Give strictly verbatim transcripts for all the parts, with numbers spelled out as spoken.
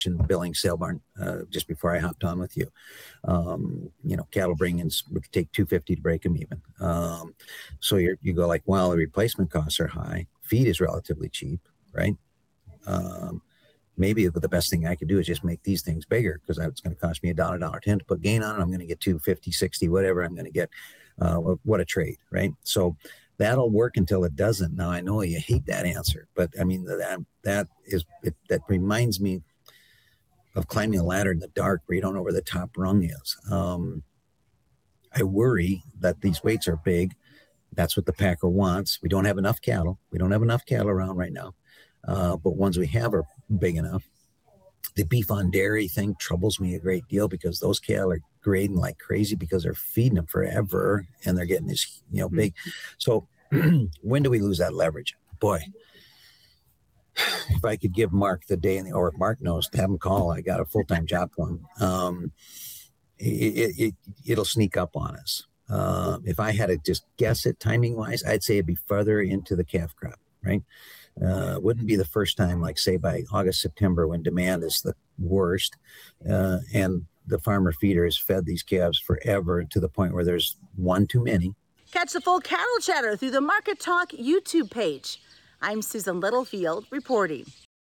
in Billings Sale Barn uh, just before I hopped on with you. Um, you know, cattle bring-ins would take two hundred fifty to break them even. Um, so you you go like, well, the replacement costs are high. Feed is relatively cheap, right? Um, maybe the best thing I could do is just make these things bigger because it's going to cost me a dollar, dollar ten to put gain on it. I'm going to get two fifty, sixty, whatever I'm going to get. Uh, what a trade, right? So that'll work until it doesn't. Now I know you hate that answer, but I mean that that is it, that reminds me of climbing a ladder in the dark where you don't know where the top rung is. Um, I worry that these weights are big. That's what the packer wants. We don't have enough cattle. We don't have enough cattle around right now. Uh, but ones we have are big enough. The beef on dairy thing troubles me a great deal because those cattle are grading like crazy because they're feeding them forever and they're getting this, you know, big. So when do we lose that leverage? Boy, if I could give Mark the day, in the, or if Mark knows, have him call. I got a full-time job for him. Um, it, it, it'll sneak up on us. Uh, if I had to just guess it timing-wise, I'd say it'd be further into the calf crop, right? Uh, wouldn't be the first time, like say by August, September, when demand is the worst, uh, and the farmer feeder has fed these calves forever to the point where there's one too many. Catch the full cattle chatter through the Market Talk YouTube page. I'm Susan Littlefield reporting.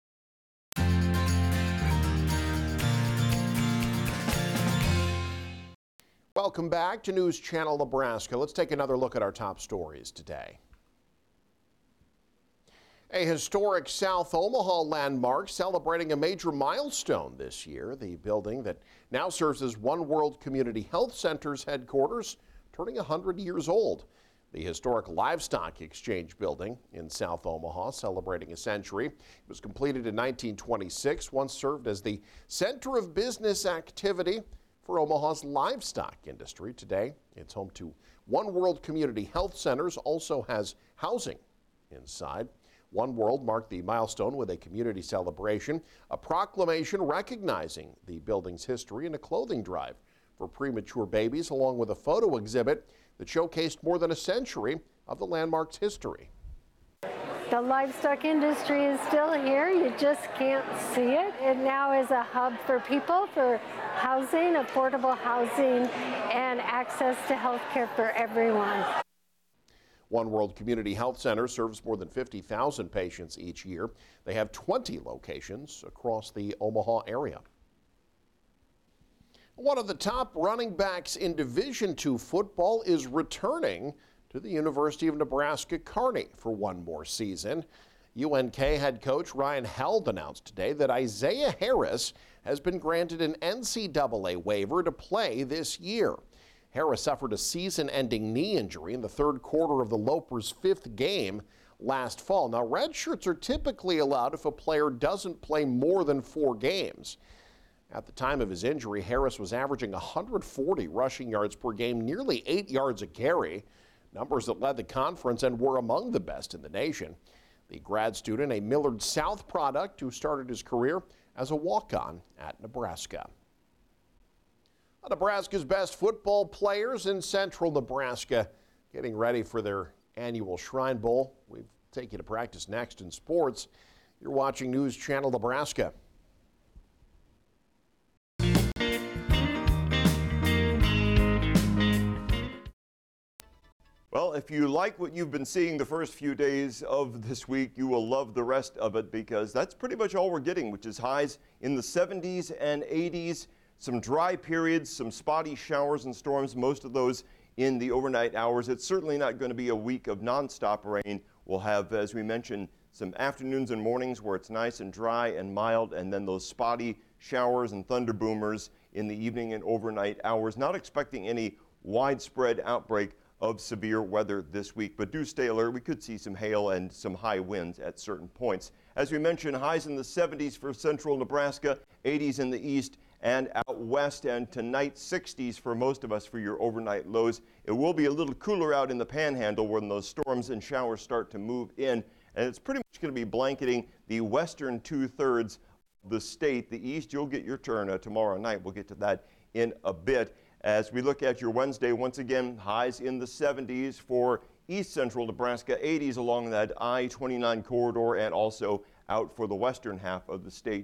Welcome back to News Channel Nebraska. Let's take another look at our top stories today. A historic South Omaha landmark celebrating a major milestone this year. The building that now serves as One World Community Health Center's headquarters, turning one hundred years old. The historic Livestock Exchange building in South Omaha, celebrating a century. It was completed in nineteen twenty-six, once served as the center of business activity for Omaha's livestock industry. Today, it's home to One World Community Health Centers, also has housing inside. One World marked the milestone with a community celebration, a proclamation recognizing the building's history, and a clothing drive for premature babies, along with a photo exhibit that showcased more than a century of the landmark's history. The livestock industry is still here. You just can't see it. It now is a hub for people, for housing, affordable housing, and access to health care for everyone. One World Community Health Center serves more than fifty thousand patients each year. They have twenty locations across the Omaha area. One of the top running backs in Division two football is returning to the University of Nebraska-Kearney for one more season. U N K head coach Ryan Held announced today that Isaiah Harris has been granted an N C double A waiver to play this year. Harris suffered a season-ending knee injury in the third quarter of the Lopers' fifth game last fall. Now, red shirts are typically allowed if a player doesn't play more than four games. At the time of his injury, Harris was averaging one hundred forty rushing yards per game, nearly eight yards a carry, numbers that led the conference and were among the best in the nation. The grad student, a Millard South product who started his career as a walk-on at Nebraska. Nebraska's best football players in central Nebraska getting ready for their annual Shrine Bowl. We'll take you to practice next in sports. You're watching News Channel Nebraska. Well, if you like what you've been seeing the first few days of this week, you will love the rest of it because that's pretty much all we're getting, which is highs in the seventies and eighties. Some dry periods, some spotty showers and storms, most of those in the overnight hours. It's certainly not going to be a week of nonstop rain. We'll have, as we mentioned, some afternoons and mornings where it's nice and dry and mild, and then those spotty showers and thunder boomers in the evening and overnight hours. Not expecting any widespread outbreak of severe weather this week, but do stay alert. We could see some hail and some high winds at certain points. As we mentioned, highs in the seventies for central Nebraska, eighties in the east and out west, and tonight sixties for most of us for your overnight lows. It will be a little cooler out in the panhandle when those storms and showers start to move in, and it's pretty much going to be blanketing the western two-thirds of the state. The east, you'll get your turn uh, tomorrow night. We'll get to that in a bit. As we look at your Wednesday, once again, highs in the seventies for east central Nebraska, eighties along that I twenty-nine corridor, and also out for the western half of the state.